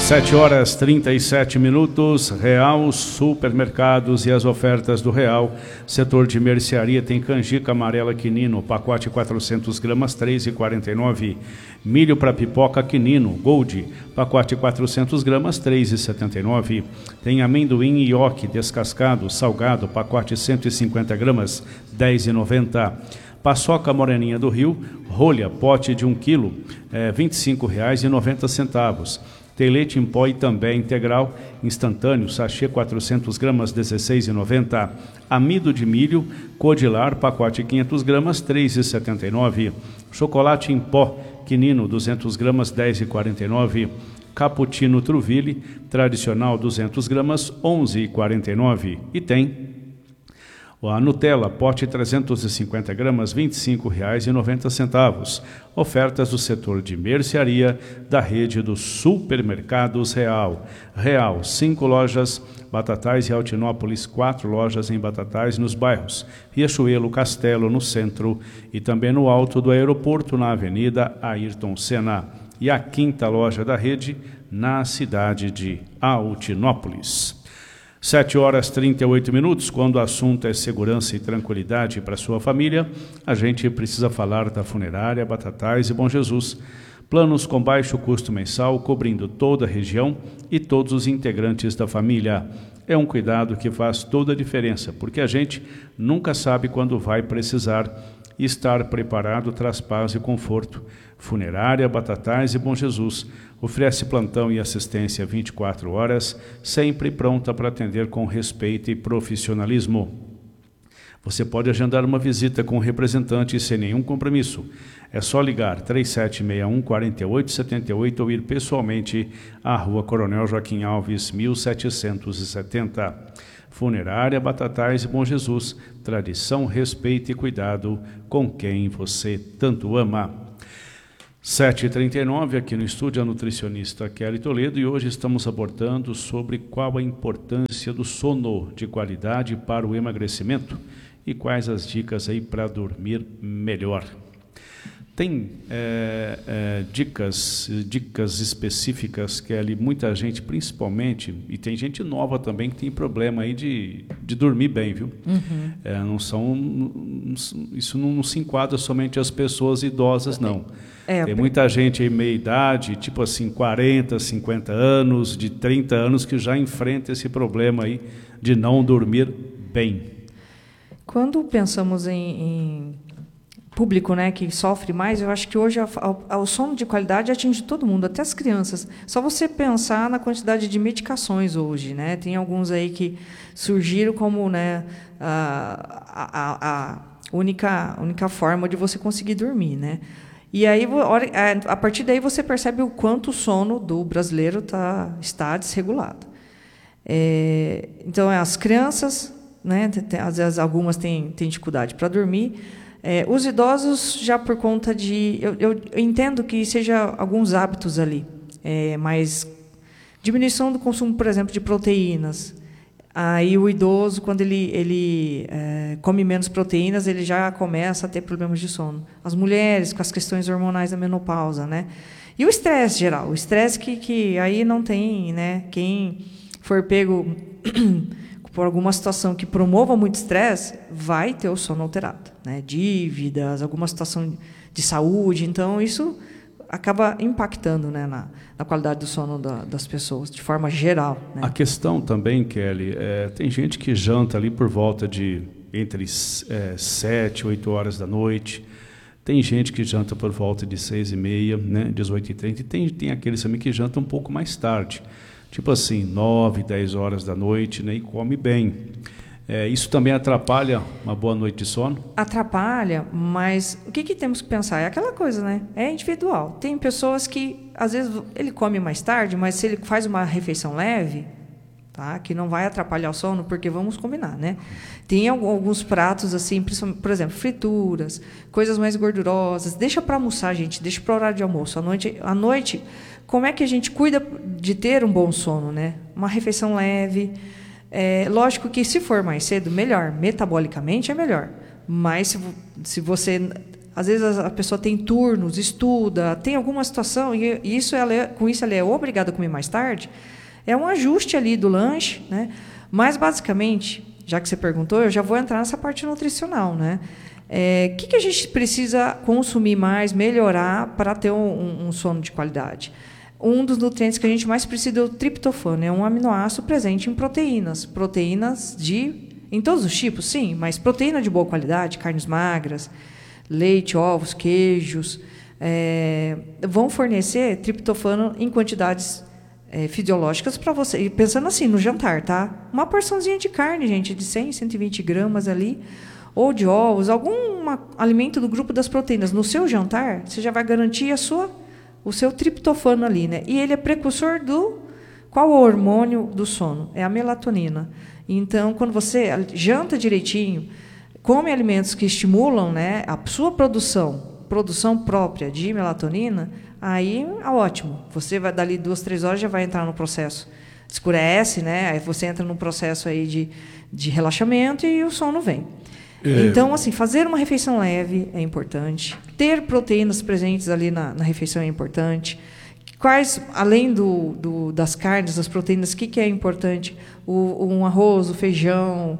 7h37, Real Supermercados e as ofertas do Real. Setor de mercearia tem canjica amarela Quinino, pacote 400 gramas, R$ 3,49. Milho para pipoca Quinino, Gold, pacote 400 gramas, R$ 3,79. Tem amendoim Ioki descascado, salgado, pacote 150 gramas, R$ 10,90. Paçoca Moreninha do Rio, rolha, pote de 1 quilo, R$ 25,90. Tem leite em pó e também integral, instantâneo, sachê 400 gramas, R$ 16,90. Amido de milho, Codilar, pacote 500 gramas, R$ 3,79. Chocolate em pó, Quinino, 200 gramas, R$ 10,49. Cappuccino Truville, tradicional, 200 gramas, R$ 11,49. E tem a Nutella, pote 350 gramas, R$ 25,90. Ofertas do setor de mercearia da rede dos supermercados Real. Real, 5 lojas, Batatais e Altinópolis, 4 lojas em Batatais nos bairros Riachuelo, Castelo, no centro e também no alto do aeroporto, na Avenida Ayrton Senna. E a 5ª loja da rede na cidade de Altinópolis. 7h38, quando o assunto é segurança e tranquilidade para sua família, a gente precisa falar da Funerária Batatais e Bom Jesus. Planos com baixo custo mensal, cobrindo toda a região e todos os integrantes da família. É um cuidado que faz toda a diferença, porque a gente nunca sabe quando vai precisar. E estar preparado traz paz e conforto. Funerária Batatais e Bom Jesus oferece plantão e assistência 24 horas, sempre pronta para atender com respeito e profissionalismo. Você pode agendar uma visita com o representante sem nenhum compromisso. É só ligar 3761-4878 ou ir pessoalmente à Rua Coronel Joaquim Alves, 1770. Funerária Batatais e Bom Jesus, tradição, respeito e cuidado com quem você tanto ama. 7h39, aqui no estúdio, a nutricionista Kelly Toledo, e hoje estamos abordando sobre qual a importância do sono de qualidade para o emagrecimento e quais as dicas aí para dormir melhor. Tem dicas específicas, Kelly, muita gente, principalmente, e tem gente nova também que tem problema aí de dormir bem, viu? Uhum. Isso não se enquadra somente às pessoas idosas, não. Tem muita gente aí meia idade, tipo assim, 40, 50 anos, de 30 anos, que já enfrenta esse problema aí de não dormir bem. Quando pensamos em público, né, que sofre mais, eu acho que hoje o sono de qualidade atinge todo mundo, até as crianças. Só você pensar na quantidade de medicações hoje, né? Tem alguns aí que surgiram como, né, a única forma de você conseguir dormir, né? E aí, a partir daí, você percebe o quanto o sono do brasileiro está desregulado. Então, as crianças, né, às vezes algumas têm dificuldade para dormir. Os idosos, já por conta de... Eu entendo que seja alguns hábitos ali, mas diminuição do consumo, por exemplo, de proteínas. Aí o idoso, quando ele come menos proteínas, ele já começa a ter problemas de sono. As mulheres, com as questões hormonais da menopausa, né? E o estresse geral, o estresse que aí não tem, né? Quem for pego por alguma situação que promova muito estresse, vai ter o sono alterado, né? Dívidas, alguma situação de saúde. Então, isso acaba impactando, né, na qualidade do sono das pessoas, de forma geral, né? A questão também, Kelly, tem gente que janta ali por volta de entre 7 e 8 horas da noite. Tem gente que janta por volta de 6h30, né, 18h30. E tem aqueles também que jantam um pouco mais tarde. Tipo assim, 9, 10 horas da noite, né, e come bem. Isso também atrapalha uma boa noite de sono? Atrapalha, mas o que temos que pensar? É aquela coisa, né? É individual. Tem pessoas que, às vezes, ele come mais tarde, mas se ele faz uma refeição leve, tá, que não vai atrapalhar o sono, porque vamos combinar, né? Tem alguns pratos, assim, por exemplo, frituras, coisas mais gordurosas. Deixa para almoçar, gente, deixa para o horário de almoço. À noite, como é que a gente cuida de ter um bom sono, né? Uma refeição leve. Lógico que se for mais cedo, melhor. Metabolicamente é melhor. Mas se você às vezes a pessoa tem turnos, estuda, tem alguma situação, e com isso ela é obrigada a comer mais tarde, é um ajuste ali do lanche, né? Mas, basicamente, já que você perguntou, eu já vou entrar nessa parte nutricional, né? Que a gente precisa consumir mais, melhorar para ter um sono de qualidade? Um dos nutrientes que a gente mais precisa é o triptofano, é um aminoácido presente em proteínas. Proteínas em todos os tipos, sim, mas proteína de boa qualidade, carnes magras, leite, ovos, queijos, vão fornecer triptofano em quantidades fisiológicas para você. E pensando assim, no jantar, tá? Uma porçãozinha de carne, gente, de 100, 120 gramas ali, ou de ovos, algum alimento do grupo das proteínas. No seu jantar, você já vai garantir o seu triptofano ali, né? E ele é precursor qual é o hormônio do sono? É a melatonina. Então, quando você janta direitinho, come alimentos que estimulam, né, a sua produção própria de melatonina, aí é ótimo. Você vai dali 2, 3 horas já vai entrar no processo. Escurece, né? Aí você entra no processo aí de relaxamento e o sono vem. Então, assim, fazer uma refeição leve é importante. Ter proteínas presentes ali na refeição é importante. Além das carnes, das proteínas, o que é importante? Um arroz, o feijão,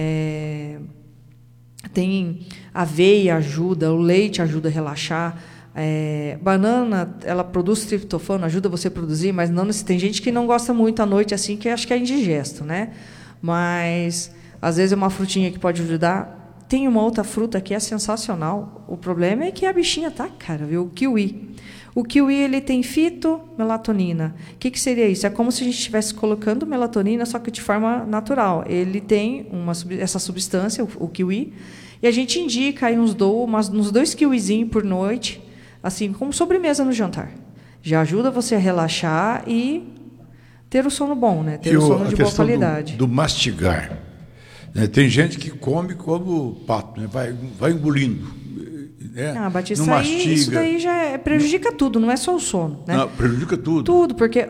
tem aveia ajuda, o leite ajuda a relaxar. Banana, ela produz triptofano, ajuda você a produzir, mas não tem gente que não gosta muito à noite, assim, que acha que é indigesto, né? Mas, às vezes, é uma frutinha que pode ajudar. Tem uma outra fruta que é sensacional. O problema é que a bichinha tá cara, viu? O kiwi. O kiwi, ele tem fitomelatonina. O que seria isso? É como se a gente estivesse colocando melatonina, só que de forma natural. Ele tem essa substância, o kiwi, e a gente indica aí uns 2 kiwizinhos por noite, assim, como sobremesa no jantar. Já ajuda você a relaxar e ter o sono bom, né? Ter o sono de boa qualidade. Do mastigar. Tem gente que come como pato, né? vai engolindo. Batista, não mastiga. Isso daí já prejudica tudo, não é só o sono. Né? Não, prejudica tudo. Tudo, porque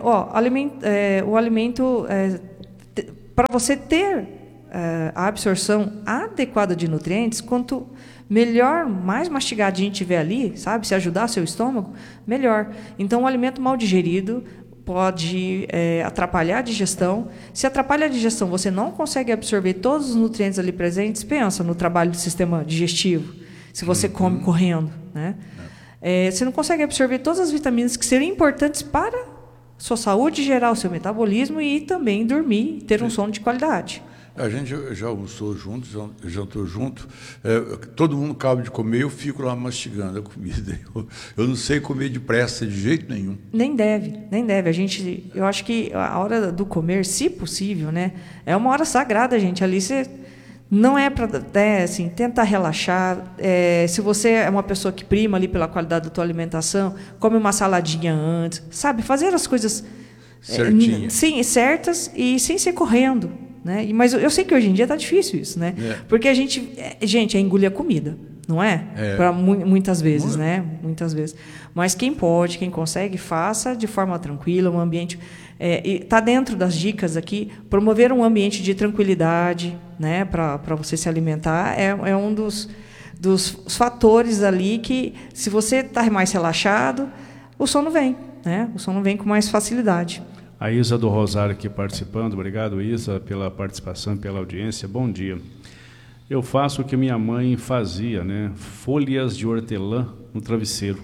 o alimento, para você ter a absorção adequada de nutrientes, quanto melhor, mais mastigadinho tiver ali, sabe, se ajudar seu estômago, melhor. Então, o alimento mal digerido pode atrapalhar a digestão. Se atrapalha a digestão, você não consegue absorver todos os nutrientes ali presentes, pensa no trabalho do sistema digestivo, se você come correndo. Né? Você não consegue absorver todas as vitaminas que seriam importantes para a sua saúde geral, seu metabolismo e também dormir, ter um sono de qualidade. A gente já almoçou junto, jantou junto, todo mundo acaba de comer, eu fico lá mastigando a comida. Eu não sei comer depressa de jeito nenhum. Nem deve. Eu acho que a hora do comer, se possível, né, é uma hora sagrada, gente. Ali você não é para assim, tentar relaxar. Se você é uma pessoa que prima ali pela qualidade da tua alimentação, come uma saladinha antes, sabe? Fazer as coisas sim, certas e sem ser correndo. Né? Mas eu sei que hoje em dia está difícil isso, né? Porque a gente engolir a comida, não é? Muitas vezes, né? Muitas vezes. Mas quem pode, quem consegue, faça de forma tranquila, um ambiente. Está dentro das dicas aqui, promover um ambiente de tranquilidade, né? Para você se alimentar é um dos fatores ali que, se você está mais relaxado, o sono vem, né? O sono vem com mais facilidade. A Isa do Rosário aqui participando. Obrigado, Isa, pela participação, pela audiência. Bom dia. Eu faço o que minha mãe fazia, né? Folhas de hortelã no travesseiro.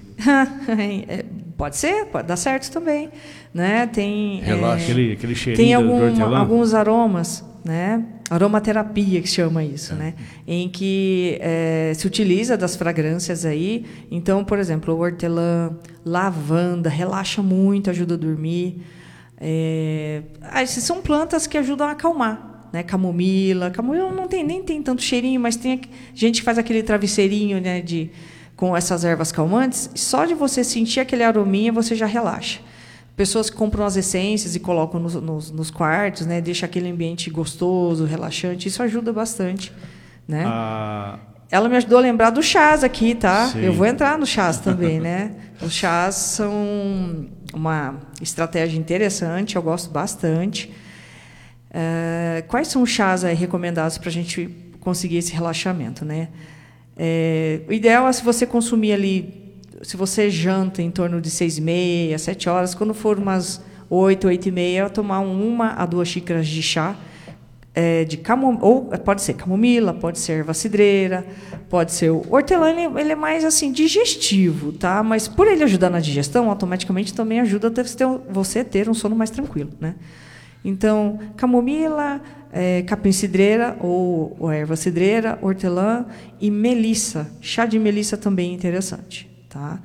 Pode ser, pode dar certo também. Né? Tem aquele cheirinho do hortelã. Alguns aromas, né? Aromaterapia, que chama isso, né? Em que se utiliza das fragrâncias aí. Então, por exemplo, o hortelã, lavanda, relaxa muito, ajuda a dormir. São plantas que ajudam a acalmar, né? Camomila nem tem tanto cheirinho, mas tem gente que faz aquele travesseirinho, né, com essas ervas calmantes. Só de você sentir aquele arominha, você já relaxa. Pessoas que compram as essências e colocam nos quartos, né? Deixa aquele ambiente gostoso, relaxante. Isso ajuda bastante, né? Ela me ajudou a lembrar dos chás aqui, tá? Sim. Eu vou entrar nos chás também, né? Os chás são uma estratégia interessante, eu gosto bastante. Quais são os chás aí recomendados para a gente conseguir esse relaxamento, né? O ideal é se você consumir ali, se você janta em torno de 6h30, 7 horas, quando for umas 8, 8h30, tomar 1 a 2 xícaras de chá, de ou pode ser camomila, pode ser erva cidreira, pode ser o hortelã, ele é mais assim digestivo, tá? Mas por ele ajudar na digestão, automaticamente também ajuda você ter um sono mais tranquilo, né? Então, camomila, capim cidreira ou erva cidreira, hortelã e melissa. Chá de melissa também é interessante, tá?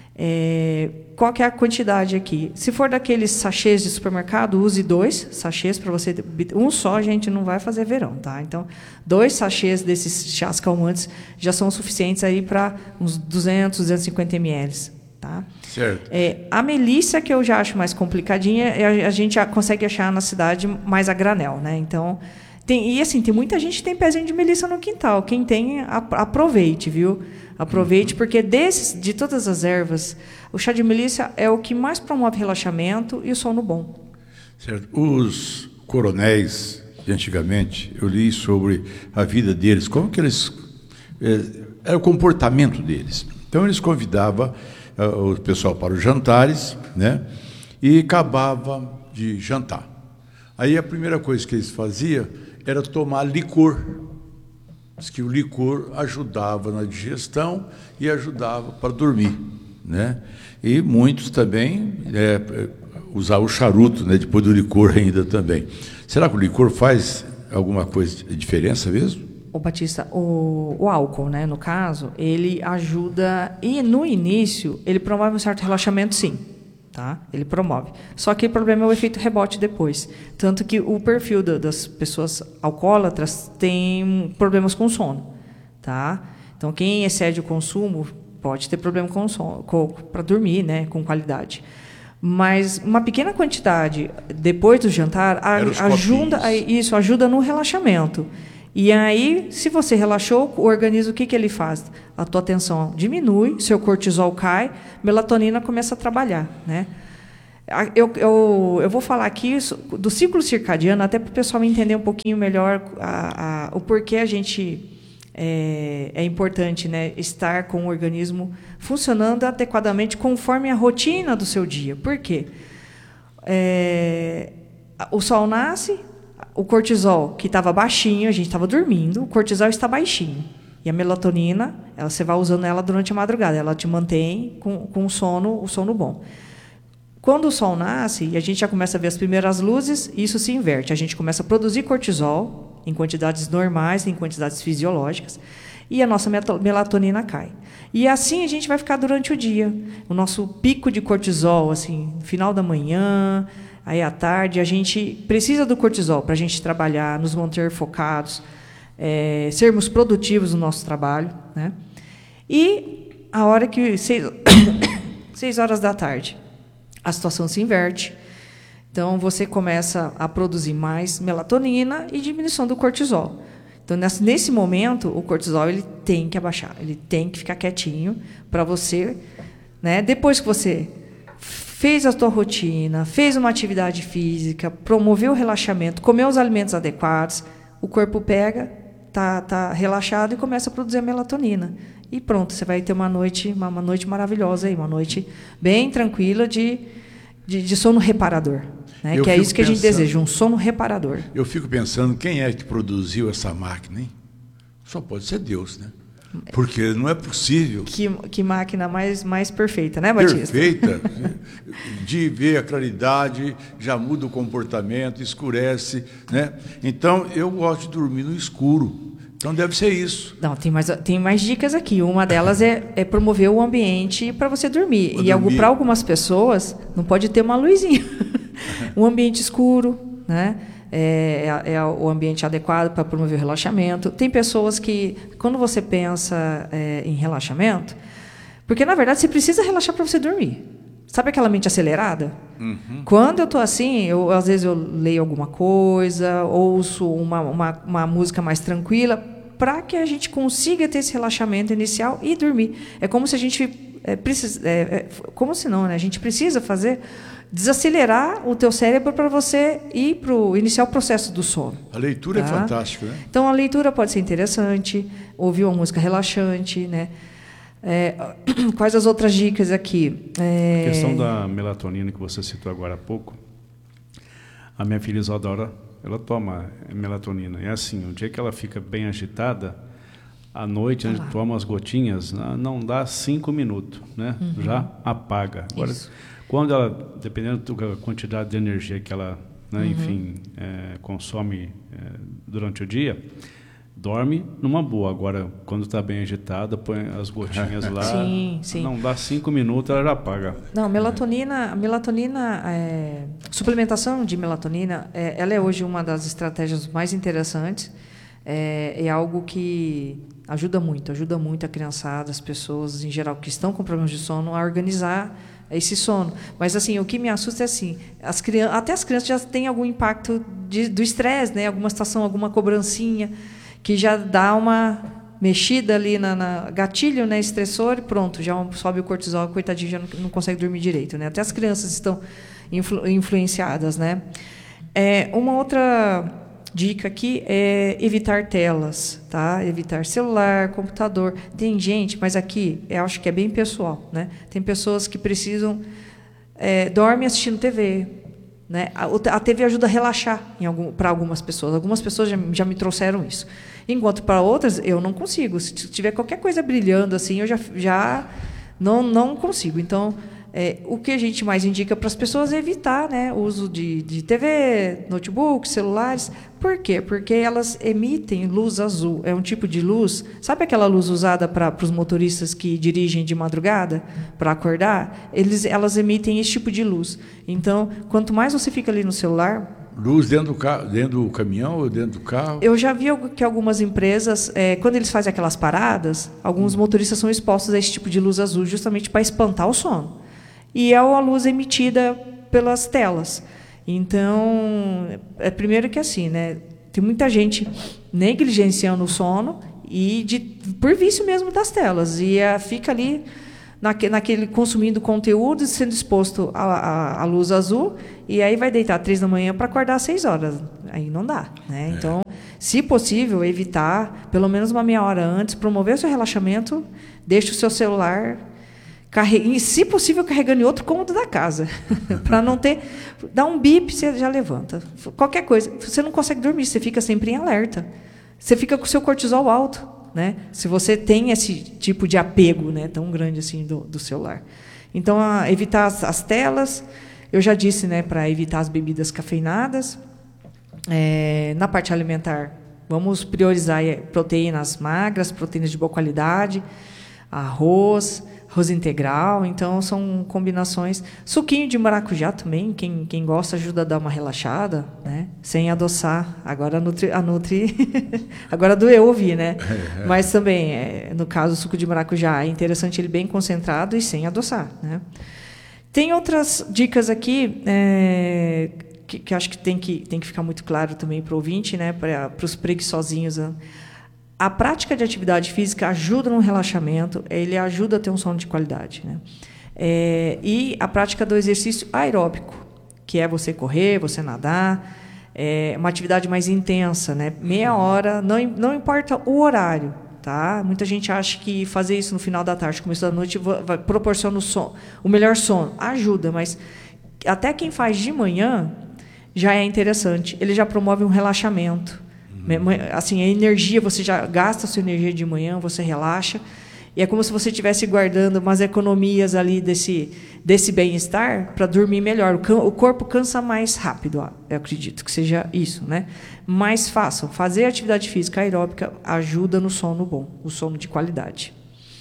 Qual que é a quantidade aqui? Se for daqueles sachês de supermercado, use 2 sachês para você. Um só, gente, não vai fazer verão, tá? Então, 2 sachês desses chás calmantes já são suficientes aí para uns 200, 250 ml, tá? Certo. A melissa, que eu já acho mais complicadinha, a gente já consegue achar na cidade mais a granel, né? Então, tem muita gente que tem pezinho de melissa no quintal. Quem tem, aproveite, viu? Aproveite, porque de todas as ervas, o chá de melissa é o que mais promove relaxamento e o sono bom. Certo. Os coronéis de antigamente, eu li sobre a vida deles, como que eles... era o comportamento deles. Então, eles convidavam o pessoal para os jantares, né? E acabava de jantar. Aí a primeira coisa que eles faziam era tomar licor. Diz que o licor ajudava na digestão e ajudava para dormir, né? E muitos também usavam o charuto, né? Depois do licor ainda também. Será que o licor faz alguma coisa de diferença mesmo? Batista, o álcool, né, no caso, ele ajuda, e no início ele promove um certo relaxamento, sim, tá? Ele promove. Só que o problema é o efeito rebote depois. Tanto que o perfil das pessoas alcoólatras tem problemas com sono, tá? Então, quem excede o consumo pode ter problema com sono, para dormir, né, com qualidade. Mas uma pequena quantidade depois do jantar ajuda no relaxamento. E aí, se você relaxou, o organismo, o que ele faz? A tua tensão diminui, seu cortisol cai, melatonina começa a trabalhar, né? Eu vou falar aqui do ciclo circadiano, até para o pessoal entender um pouquinho melhor o porquê a gente é importante, né, estar com o organismo funcionando adequadamente conforme a rotina do seu dia. Por quê? O sol nasce, o cortisol, que estava baixinho, a gente estava dormindo, o cortisol está baixinho. E a melatonina, você vai usando ela durante a madrugada, ela te mantém com o sono bom. Quando o sol nasce, e a gente já começa a ver as primeiras luzes, isso se inverte. A gente começa a produzir cortisol em quantidades normais, em quantidades fisiológicas, e a nossa melatonina cai. E assim a gente vai ficar durante o dia. O nosso pico de cortisol, assim, no final da manhã, aí à tarde, a gente precisa do cortisol para a gente trabalhar, nos manter focados, sermos produtivos no nosso trabalho, né? E a hora que 6 horas da tarde, a situação se inverte. Então, você começa a produzir mais melatonina e diminuição do cortisol. Então, nesse momento, o cortisol ele tem que abaixar, ele tem que ficar quietinho para você, né? Depois que você fez a tua rotina, fez uma atividade física, promoveu o relaxamento, comeu os alimentos adequados, o corpo pega, tá relaxado e começa a produzir a melatonina. E pronto, você vai ter uma noite maravilhosa aí, uma noite bem tranquila de sono reparador, né? Que é isso que a gente deseja, um sono reparador. Eu fico pensando, quem é que produziu essa máquina, hein? Só pode ser Deus, né? Porque não é possível. Que máquina mais perfeita, né, Batista? Perfeita. De ver a claridade, já muda o comportamento, escurece, né? Então, eu gosto de dormir no escuro. Então, deve ser isso. Não, tem mais dicas aqui. Uma delas é promover o ambiente para você dormir. Para algumas pessoas, não pode ter uma luzinha. Um ambiente escuro, né? É o ambiente adequado para promover o relaxamento. Tem pessoas que, quando você pensa em relaxamento, porque, na verdade, você precisa relaxar para você dormir. Sabe aquela mente acelerada? Uhum. Quando eu estou assim, às vezes eu leio alguma coisa, ouço uma música mais tranquila, para que a gente consiga ter esse relaxamento inicial e dormir. É como se a gente como se não, né? A gente precisa fazer desacelerar o teu cérebro para você iniciar o processo do sono. A leitura é fantástica, né? Então, a leitura pode ser interessante, ouvir uma música relaxante, né? Quais as outras dicas aqui? A questão da melatonina que você citou agora há pouco, a minha filha Isadora, ela toma melatonina. É assim, o dia que ela fica bem agitada, à noite, a gente toma as gotinhas, não dá 5 minutos, né? Já apaga. Agora, quando ela, dependendo da quantidade de energia que ela, né, enfim, consome durante o dia, dorme numa boa. Agora, quando está bem agitada, põe as gotinhas lá, sim. não dá 5 minutos, ela já apaga. Não, melatonina, suplementação de melatonina, ela é hoje uma das estratégias mais interessantes. É algo que ajuda muito a criançada, as pessoas em geral que estão com problemas de sono, a organizar esse sono. Mas assim, o que me assusta é assim, até as crianças já têm algum impacto do estresse, né? Alguma situação, alguma cobrancinha, que já dá uma mexida ali na gatilho, né? Estressor, e pronto, já sobe o cortisol, coitadinho, já não consegue dormir direito, né? Até as crianças estão influenciadas, né? Uma outra dica aqui é evitar telas, tá? Evitar celular, computador. Tem gente, mas aqui eu acho que é bem pessoal, né? Tem pessoas que precisam dormem assistindo TV, né? A TV ajuda a relaxar para algumas pessoas. Algumas pessoas já me trouxeram isso. Enquanto para outras eu não consigo. Se tiver qualquer coisa brilhando assim, eu já não consigo. Então, o que a gente mais indica para as pessoas é evitar, né, o uso de TV, notebook, celulares. Por quê? Porque elas emitem luz azul. É um tipo de luz. Sabe aquela luz usada para os motoristas que dirigem de madrugada para acordar? Elas emitem esse tipo de luz. Então, quanto mais você fica ali no celular... Luz dentro do caminhão ou dentro do carro? Eu já vi que algumas empresas, quando eles fazem aquelas paradas, alguns motoristas são expostos a esse tipo de luz azul justamente para espantar o sono. E é a luz emitida pelas telas. Então, primeiro que assim, né, tem muita gente negligenciando o sono por vício mesmo das telas. E fica ali naquele consumindo conteúdo, sendo exposto à luz azul, e aí vai deitar 3 da manhã para acordar às 6 horas. Aí não dá, né? Então, se possível, evitar, pelo menos uma meia hora antes, promover o seu relaxamento, deixe o seu celular... E, se possível, carregando em outro cômodo da casa, para não ter... Dá um bip, você já levanta. Qualquer coisa. Você não consegue dormir, você fica sempre em alerta. Você fica com o seu cortisol alto, né? Se você tem esse tipo de apego, né, tão grande assim do celular. Então, evitar as telas. Eu já disse, né, para evitar as bebidas cafeinadas. Na parte alimentar, vamos priorizar proteínas magras, proteínas de boa qualidade, arroz integral. Então, são combinações. Suquinho de maracujá também, quem gosta, ajuda a dar uma relaxada, né? Sem adoçar. Agora a Nutri agora doeu ouvir, né? Mas também, no caso, o suco de maracujá é interessante ele bem concentrado e sem adoçar, né? Tem outras dicas aqui que acho que tem que ficar muito claro também para o ouvinte, né? Para os preguiçosinhos. A prática de atividade física ajuda no relaxamento, ele ajuda a ter um sono de qualidade, né? E a prática do exercício aeróbico, que é você correr, você nadar, uma atividade mais intensa, né? Meia hora, não importa o horário, tá? Muita gente acha que fazer isso no final da tarde, começo da noite, proporciona o melhor sono. Ajuda, mas até quem faz de manhã já é interessante. Ele já promove um relaxamento. Assim, a energia, você já gasta a sua energia de manhã, você relaxa, e é como se você estivesse guardando umas economias ali desse bem-estar para dormir melhor. O corpo cansa mais rápido, eu acredito que seja isso, né? Mas façam. Fazer atividade física aeróbica ajuda no sono bom, o sono de qualidade.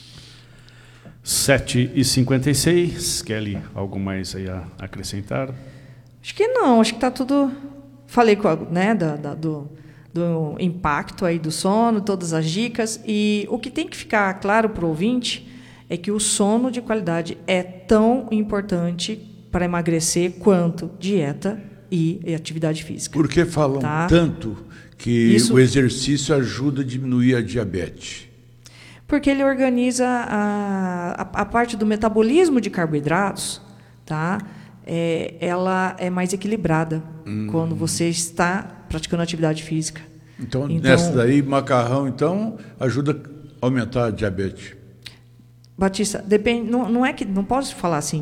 7h56. Kelly, algo mais aí a acrescentar? Acho que não, acho que está tudo... Falei né, do impacto aí do sono, todas as dicas. E o que tem que ficar claro para o ouvinte é que o sono de qualidade é tão importante para emagrecer quanto dieta e atividade física. Por que falam tanto que o exercício ajuda a diminuir a diabetes? Porque ele organiza a parte do metabolismo de carboidratos, tá? ela é mais equilibrada quando você está praticando atividade física. Então, nessa daí, macarrão, então, ajuda a aumentar a diabetes. Batista, depende, não é que não posso falar assim,